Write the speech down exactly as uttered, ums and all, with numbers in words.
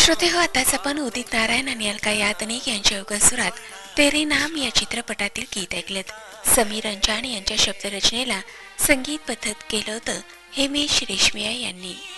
श्रोते हो, आताच आपण उदित नारायण आणि अलका याज्ञनिक यांच्या युगसुरात तेरे नाम या चित्रपटातील गीत ऐकलेत. समीर अंजान यांच्या शब्दरचनेला संगीतबद्ध केलं होतं हेमेश रेशमिया यांनी.